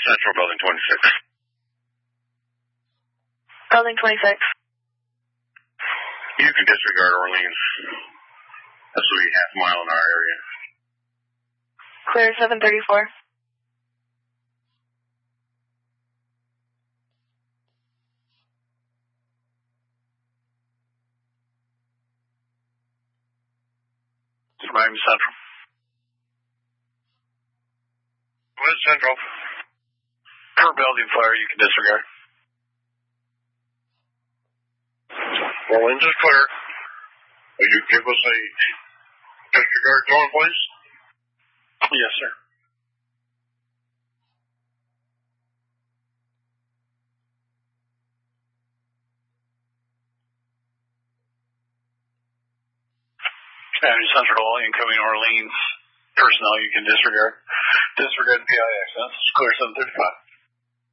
Central, Building 26. Building 26. You can disregard Orleans. This will be half a mile in our area. Clear 734. Miami Central. West Central. Per building flare, you can disregard. Orleans is clear. Will you give us a disregard zone, please? Yes, sir. Miami Central, incoming Orleans personnel, you can disregard. Disregard the PI access. It's clear 735.